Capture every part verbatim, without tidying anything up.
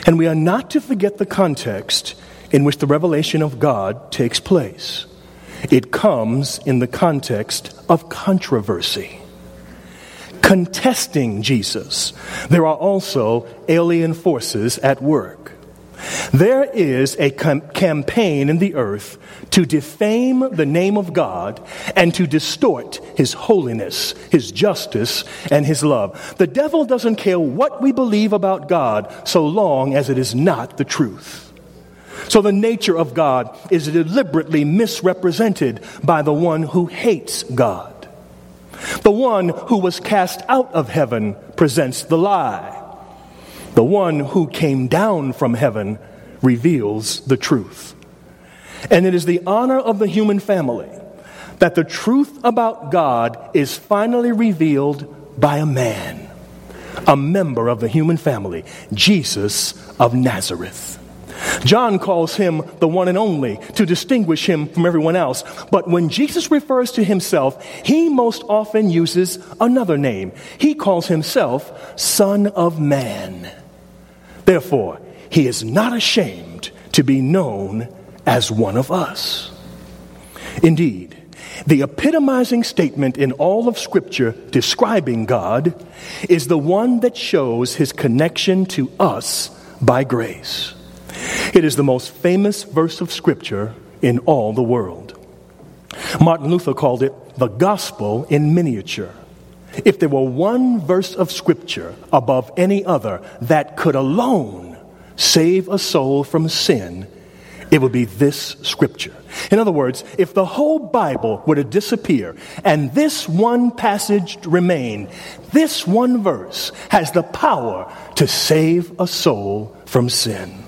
And we are not to forget the context in which the revelation of God takes place. It comes in the context of controversy. Contesting Jesus, there are also alien forces at work. There is a com- campaign in the earth to defame the name of God and to distort his holiness, his justice, and his love. The devil doesn't care what we believe about God so long as it is not the truth. So the nature of God is deliberately misrepresented by the one who hates God. The one who was cast out of heaven presents the lie. The one who came down from heaven reveals the truth. And it is the honor of the human family that the truth about God is finally revealed by a man, a member of the human family, Jesus of Nazareth. John calls him the one and only to distinguish him from everyone else. But when Jesus refers to himself, he most often uses another name. He calls himself Son of Man. Therefore, he is not ashamed to be known as one of us. Indeed, the epitomizing statement in all of Scripture describing God is the one that shows his connection to us by grace. It is the most famous verse of Scripture in all the world. Martin Luther called it the gospel in miniature. If there were one verse of Scripture above any other that could alone save a soul from sin, it would be this Scripture. In other words, if the whole Bible were to disappear and this one passage remain, this one verse has the power to save a soul from sin.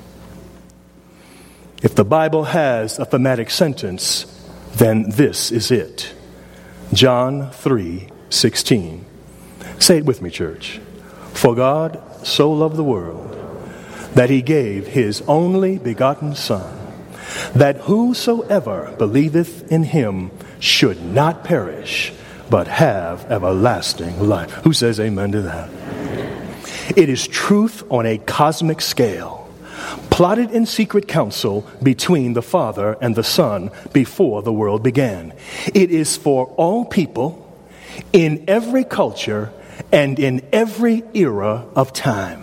If the Bible has a thematic sentence, then this is it. John three sixteen. Say it with me, church. For God so loved the world that he gave his only begotten Son, that whosoever believeth in him should not perish, but have everlasting life. Who says amen to that? It is truth on a cosmic scale, plotted in secret counsel between the Father and the Son before the world began. It is for all people, in every culture, and in every era of time.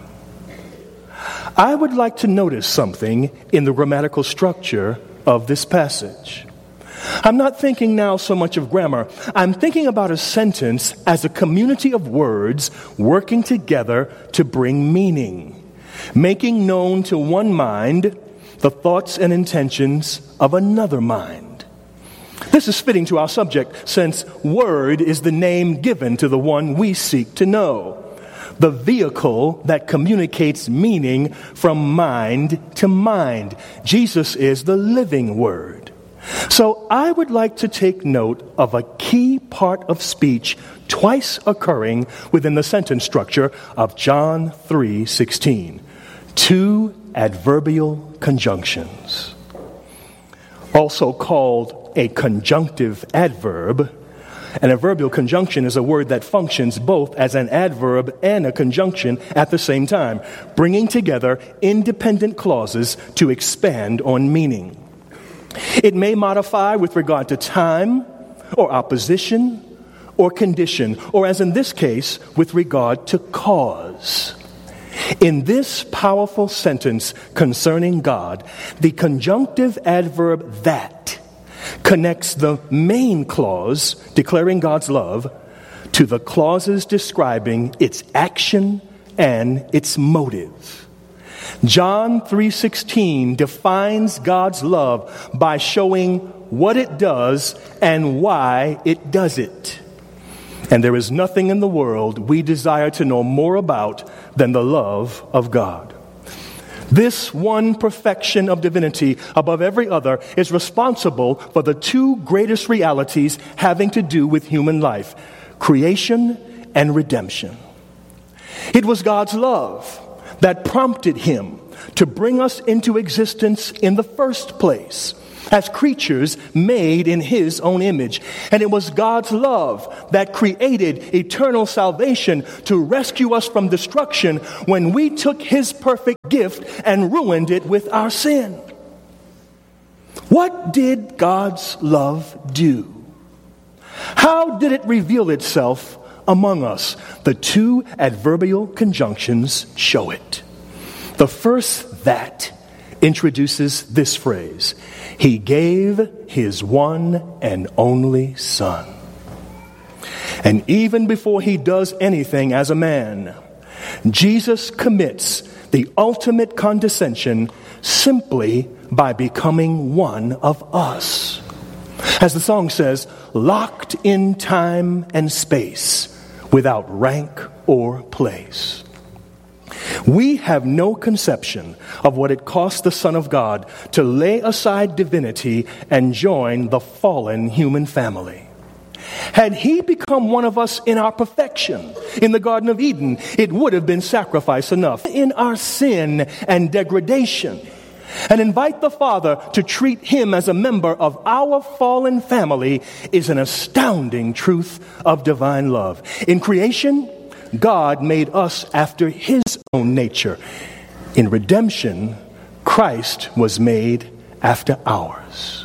I would like to notice something in the grammatical structure of this passage. I'm not thinking now so much of grammar. I'm thinking about a sentence as a community of words working together to bring meaning, making known to one mind the thoughts and intentions of another mind. This is fitting to our subject, since word is the name given to the one we seek to know, the vehicle that communicates meaning from mind to mind. Jesus is the living word. So I would like to take note of a key part of speech twice occurring within the sentence structure of John three sixteen. Two adverbial conjunctions, also called a conjunctive adverb. An adverbial conjunction is a word that functions both as an adverb and a conjunction at the same time, bringing together independent clauses to expand on meaning. It may modify with regard to time or opposition or condition, or as in this case, with regard to cause. In this powerful sentence concerning God, the conjunctive adverb that connects the main clause declaring God's love to the clauses describing its action and its motive. John three sixteen defines God's love by showing what it does and why it does it. And there is nothing in the world we desire to know more about than the love of God. This one perfection of divinity above every other is responsible for the two greatest realities having to do with human life: creation and redemption. It was God's love that prompted him to bring us into existence in the first place as creatures made in his own image. And it was God's love that created eternal salvation to rescue us from destruction when we took his perfect gift and ruined it with our sin. What did God's love do? How did it reveal itself among us? The two adverbial conjunctions show it. The first, that, introduces this phrase: he gave his one and only Son. And even before he does anything as a man, Jesus commits the ultimate condescension simply by becoming one of us. As the song says, locked in time and space, without rank or place. We have no conception of what it cost the Son of God to lay aside divinity and join the fallen human family. Had he become one of us in our perfection in the Garden of Eden, it would have been sacrifice enough. In our sin and degradation, and invite the Father to treat him as a member of our fallen family is an astounding truth of divine love. In creation, God made us after his own nature. In redemption, Christ was made after ours.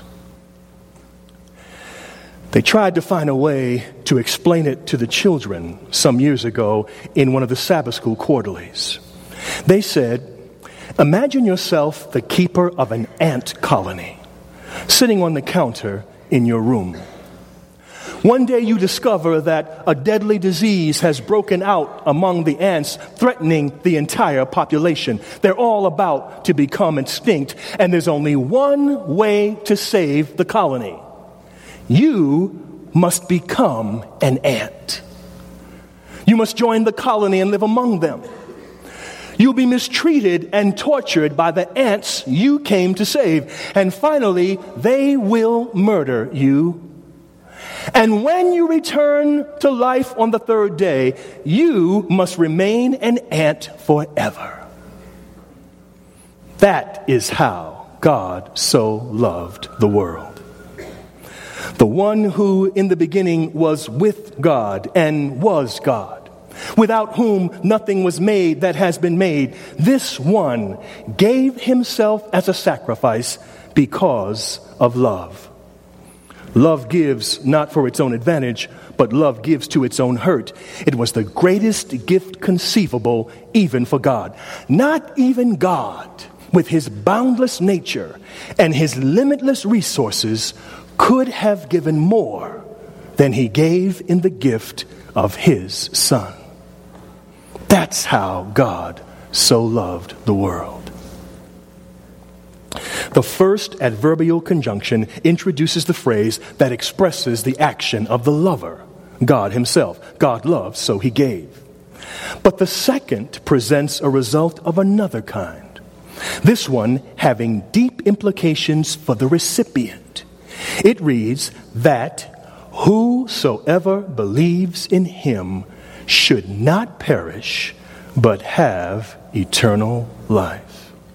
They tried to find a way to explain it to the children some years ago in one of the Sabbath school quarterlies. They said, imagine yourself the keeper of an ant colony, sitting on the counter in your room. One day you discover that a deadly disease has broken out among the ants, threatening the entire population. They're all about to become extinct, and there's only one way to save the colony. You must become an ant. You must join the colony and live among them. You'll be mistreated and tortured by the ants you came to save. And finally, they will murder you. And when you return to life on the third day, you must remain an ant forever. That is how God so loved the world. The one who in the beginning was with God and was God, without whom nothing was made that has been made, this one gave himself as a sacrifice because of love. Love gives not for its own advantage, but love gives to its own hurt. It was the greatest gift conceivable even for God. Not even God, with his boundless nature and his limitless resources, could have given more than he gave in the gift of his Son. That's how God so loved the world. The first adverbial conjunction introduces the phrase that expresses the action of the lover, God himself. God loved, so he gave. But the second presents a result of another kind, this one having deep implications for the recipient. It reads that whosoever believes in him should not perish, but have eternal life.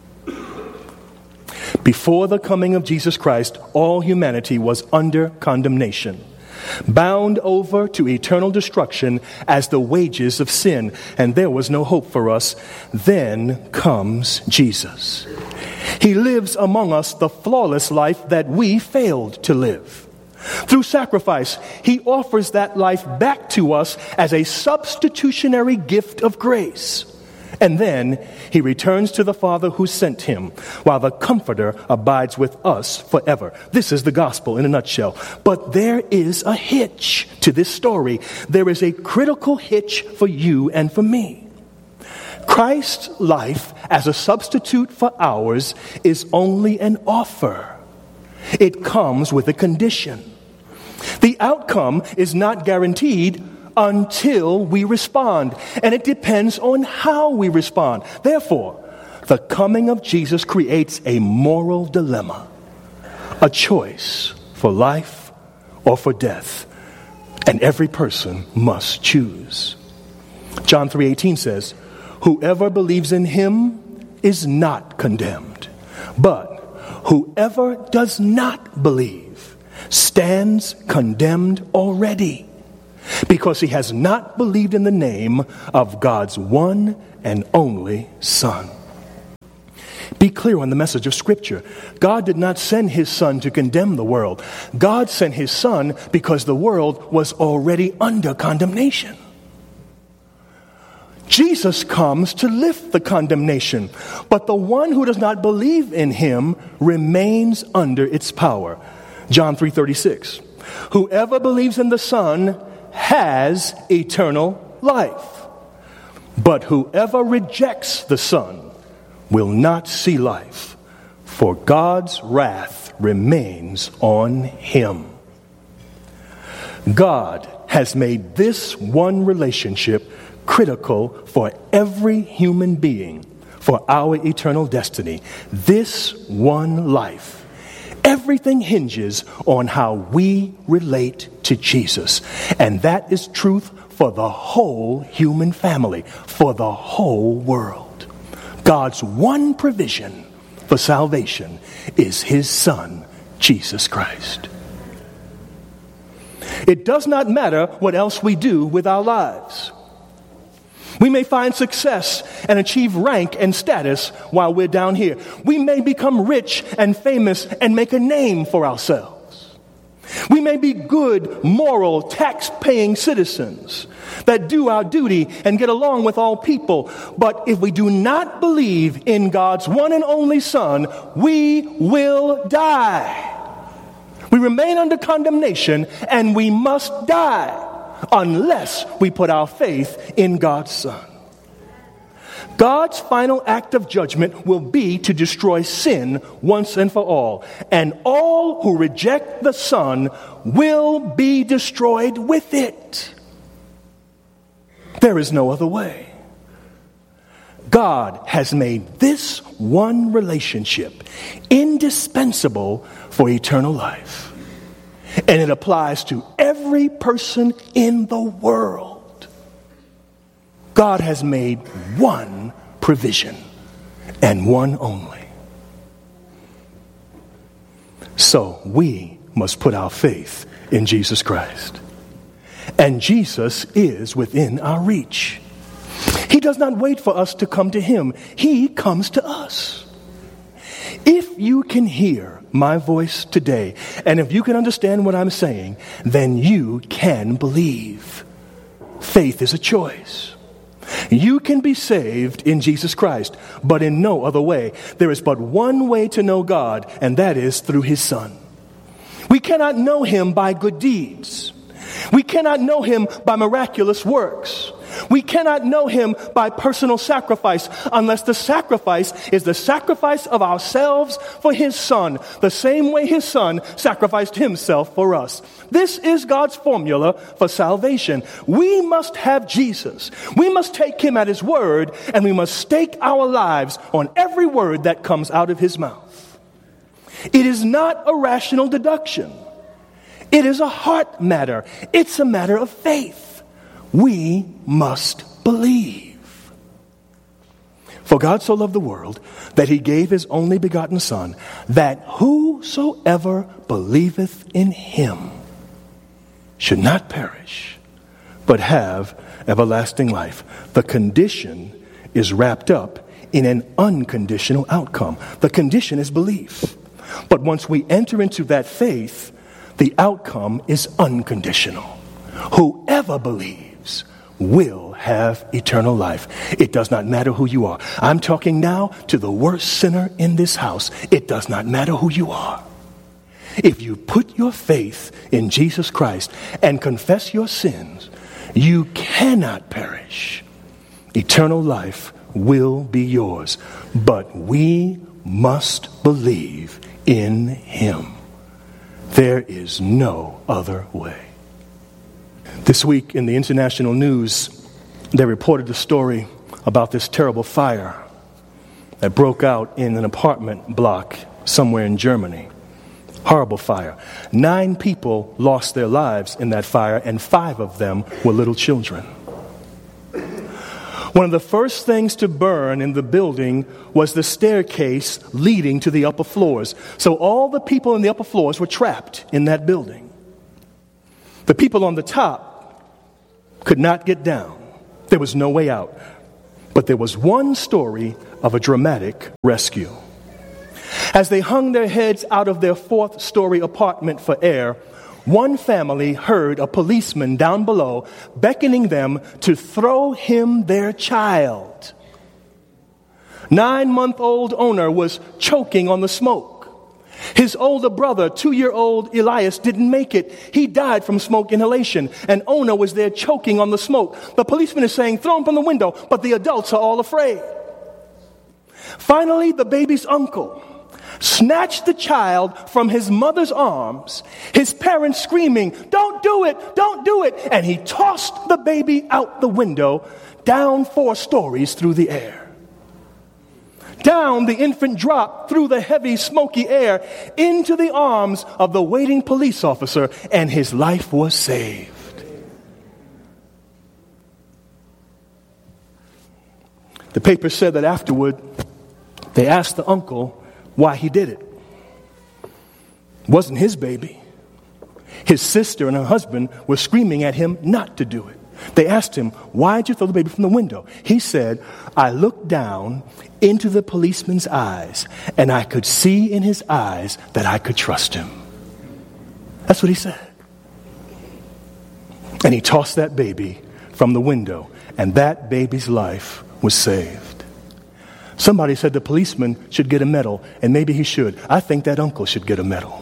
Before the coming of Jesus Christ, all humanity was under condemnation, bound over to eternal destruction as the wages of sin, and there was no hope for us. Then comes Jesus. He lives among us the flawless life that we failed to live. Through sacrifice, he offers that life back to us as a substitutionary gift of grace. And then he returns to the Father who sent him, while the Comforter abides with us forever. This is the gospel in a nutshell. But there is a hitch to this story. There is a critical hitch for you and for me. Christ's life as a substitute for ours is only an offer. It comes with a condition. The outcome is not guaranteed until we respond, and it depends on how we respond. Therefore, the coming of Jesus creates a moral dilemma, a choice for life or for death, and every person must choose. John three eighteen says, whoever believes in him is not condemned. But whoever does not believe stands condemned already, because he has not believed in the name of God's one and only Son. Be clear on the message of Scripture. God did not send his Son to condemn the world. God sent his Son because the world was already under condemnation. Jesus comes to lift the condemnation, but the one who does not believe in him remains under its power. John three thirty-six. Whoever believes in the Son has eternal life, but whoever rejects the Son will not see life, for God's wrath remains on him. God has made this one relationship critical for every human being for our eternal destiny. This one life. Everything hinges on how we relate to Jesus. And that is truth for the whole human family, for the whole world. God's one provision for salvation is his Son, Jesus Christ. It does not matter what else we do with our lives. We may find success and achieve rank and status while we're down here. We may become rich and famous and make a name for ourselves. We may be good, moral, tax-paying citizens that do our duty and get along with all people. But if we do not believe in God's one and only Son, we will die. We remain under condemnation, and we must die unless we put our faith in God's Son. God's final act of judgment will be to destroy sin once and for all, and all who reject the Son will be destroyed with it. There is no other way. God has made this one relationship indispensable for eternal life. And it applies to every person in the world. God has made one provision, and one only. So we must put our faith in Jesus Christ. And Jesus is within our reach. He does not wait for us to come to him. He comes to us. If you can hear my voice today, and if you can understand what I'm saying, then you can believe. Faith is a choice. You can be saved in Jesus Christ, but in no other way. There is but one way to know God, and that is through his Son. We cannot know him by good deeds. We cannot know him by miraculous works. We cannot know him by personal sacrifice unless the sacrifice is the sacrifice of ourselves for his Son, the same way his Son sacrificed himself for us. This is God's formula for salvation. We must have Jesus. We must take him at his word, and we must stake our lives on every word that comes out of his mouth. It is not a rational deduction. It is a heart matter. It's a matter of faith. We must believe. For God so loved the world that he gave his only begotten Son, that whosoever believeth in him should not perish, but have everlasting life. The condition is wrapped up in an unconditional outcome. The condition is belief. But once we enter into that faith, the outcome is unconditional. Whoever believes will have eternal life. It does not matter who you are. I'm talking now to the worst sinner in this house. It does not matter who you are. If you put your faith in Jesus Christ and confess your sins, you cannot perish. Eternal life will be yours. But we must believe in him. There is no other way. This week in the international news, they reported a story about this terrible fire that broke out in an apartment block somewhere in Germany. Horrible fire. Nine people lost their lives in that fire, and five of them were little children. One of the first things to burn in the building was the staircase leading to the upper floors. So all the people in the upper floors were trapped in that building. The people on the top could not get down. There was no way out. But there was one story of a dramatic rescue. As they hung their heads out of their fourth story apartment for air, one family heard a policeman down below beckoning them to throw him their child. Nine-month-old Ona was choking on the smoke. His older brother, two-year-old Elias, didn't make it. He died from smoke inhalation, and Ona was there choking on the smoke. The policeman is saying, throw him from the window, but the adults are all afraid. Finally, the baby's uncle snatched the child from his mother's arms, his parents screaming, don't do it, don't do it, and he tossed the baby out the window, down four stories through the air. Down the infant dropped through the heavy, smoky air into the arms of the waiting police officer, and his life was saved. The paper said that afterward, they asked the uncle why he did it. It wasn't his baby. His sister and her husband were screaming at him not to do it. They asked him, why did you throw the baby from the window? He said, I looked down into the policeman's eyes, and I could see in his eyes that I could trust him. That's what he said. And he tossed that baby from the window, and that baby's life was saved. Somebody said the policeman should get a medal, and maybe he should. I think that uncle should get a medal.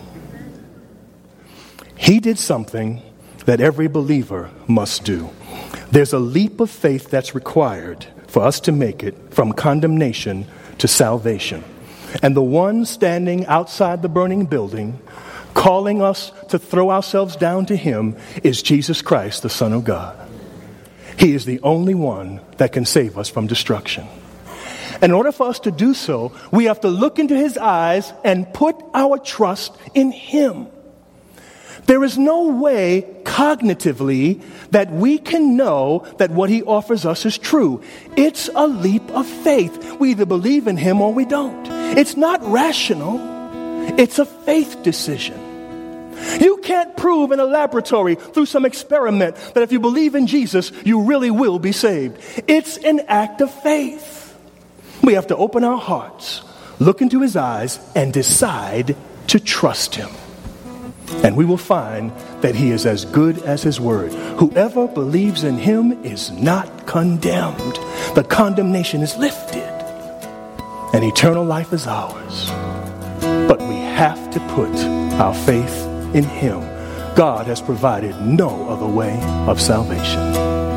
He did something that every believer must do. There's a leap of faith that's required for us to make it from condemnation to salvation. And the one standing outside the burning building, calling us to throw ourselves down to him, is Jesus Christ, the Son of God. He is the only one that can save us from destruction. And in order for us to do so, we have to look into his eyes and put our trust in him. There is no way cognitively that we can know that what he offers us is true. It's a leap of faith. We either believe in him or we don't. It's not rational. It's a faith decision. You can't prove in a laboratory through some experiment that if you believe in Jesus, you really will be saved. It's an act of faith. We have to open our hearts, look into his eyes, and decide to trust him. And we will find that he is as good as his word. Whoever believes in him is not condemned. The condemnation is lifted, and eternal life is ours. But we have to put our faith in him. God has provided no other way of salvation.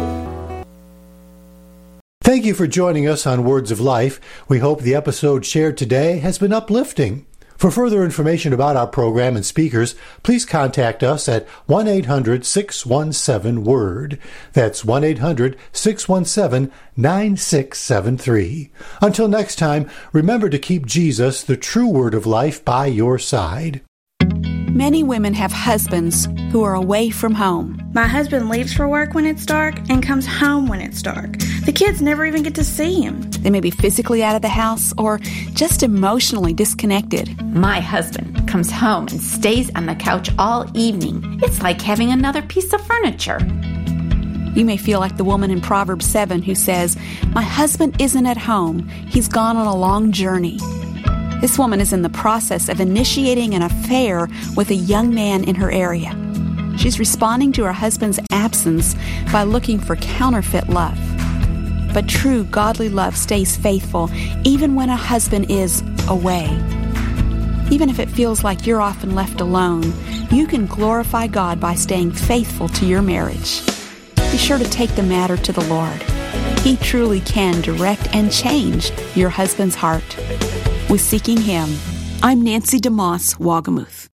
Thank you for joining us on Words of Life. We hope the episode shared today has been uplifting. For further information about our program and speakers, please contact us at one eight hundred six one seven WORD. That's one eight hundred six one seven nine six seven three. Until next time, remember to keep Jesus, the true Word of life, by your side. Many women have husbands who are away from home. My husband leaves for work when it's dark and comes home when it's dark. The kids never even get to see him. They may be physically out of the house or just emotionally disconnected. My husband comes home and stays on the couch all evening. It's like having another piece of furniture. You may feel like the woman in Proverbs seven who says, my husband isn't at home. He's gone on a long journey. This woman is in the process of initiating an affair with a young man in her area. She's responding to her husband's absence by looking for counterfeit love. But true godly love stays faithful even when a husband is away. Even if it feels like you're often left alone, you can glorify God by staying faithful to your marriage. Be sure to take the matter to the Lord. He truly can direct and change your husband's heart. With Seeking Him, I'm Nancy DeMoss, Wagamuth.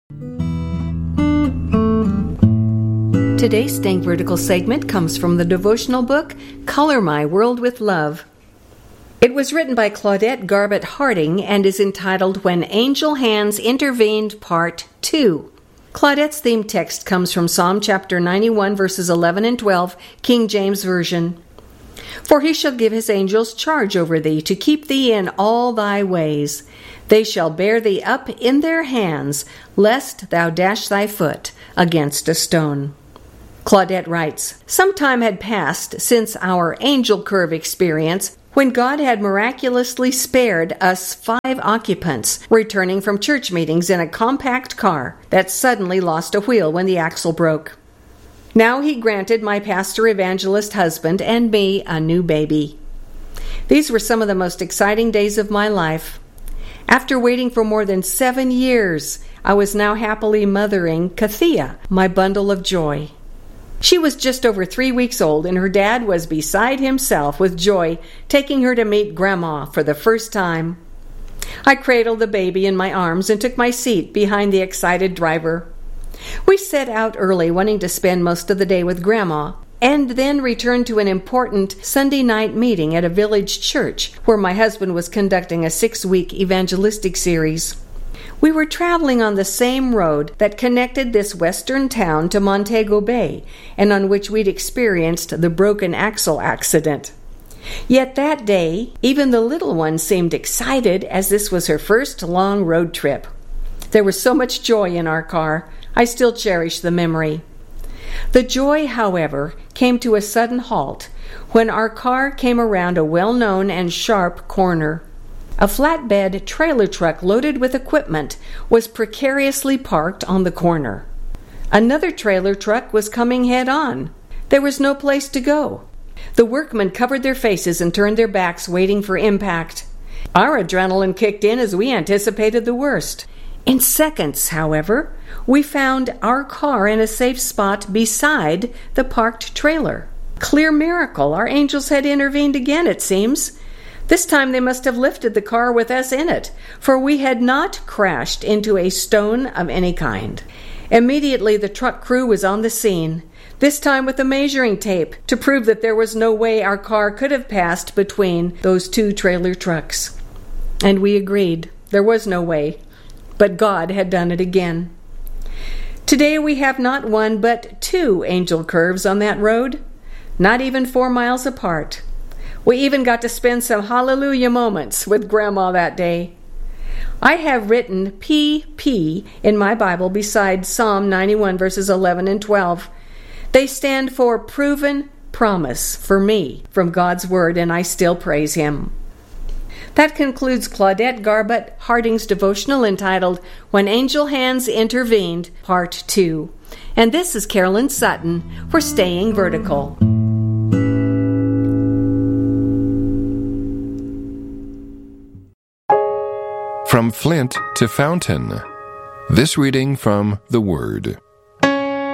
Today's Think Vertical segment comes from the devotional book, Color My World with Love. It was written by Claudette Garbutt Harding and is entitled When Angel Hands Intervened, Part two. Claudette's theme text comes from Psalm chapter ninety-one, verses eleven and twelve, King James Version. For he shall give his angels charge over thee, to keep thee in all thy ways. They shall bear thee up in their hands, lest thou dash thy foot against a stone. Claudette writes, "Some time had passed since our angel curve experience, when God had miraculously spared us five occupants returning from church meetings in a compact car that suddenly lost a wheel when the axle broke. Now he granted my pastor evangelist husband and me a new baby. These were some of the most exciting days of my life. After waiting for more than seven years, I was now happily mothering Kathia, my bundle of joy. She was just over three weeks old, and her dad was beside himself with joy, taking her to meet Grandma for the first time. I cradled the baby in my arms and took my seat behind the excited driver. We set out early, wanting to spend most of the day with Grandma, and then returned to an important Sunday night meeting at a village church where my husband was conducting a six-week evangelistic series. We were traveling on the same road that connected this western town to Montego Bay, and on which we'd experienced the broken axle accident. Yet that day, even the little one seemed excited, as this was her first long road trip. There was so much joy in our car. I still cherish the memory. The joy, however, came to a sudden halt when our car came around a well-known and sharp corner. A flatbed trailer truck loaded with equipment was precariously parked on the corner. Another trailer truck was coming head-on. There was no place to go. The workmen covered their faces and turned their backs, waiting for impact. Our adrenaline kicked in as we anticipated the worst. In seconds, however, we found our car in a safe spot beside the parked trailer. Clear miracle, our angels had intervened again, it seems. This time they must have lifted the car with us in it, for we had not crashed into a stone of any kind. Immediately the truck crew was on the scene, this time with a measuring tape to prove that there was no way our car could have passed between those two trailer trucks. And we agreed. There was no way. But God had done it again. Today we have not one but two angel curves on that road, not even four miles apart. We even got to spend some hallelujah moments with Grandma that day. I have written P P in my Bible beside Psalm ninety-one verses eleven and twelve. They stand for proven promise for me from God's Word, and I still praise Him. That concludes Claudette Garbutt Harding's devotional entitled When Angel Hands Intervened, Part two. And this is Carolyn Sutton for Staying Vertical. From Flint to Fountain. This reading from the Word.